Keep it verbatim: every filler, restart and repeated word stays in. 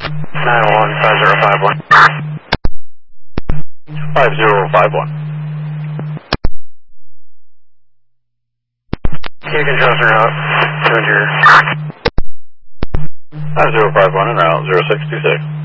nine one five zero five one. five zero five one. Key controls are out. Two hundred. five zero five one and out, zero six two six.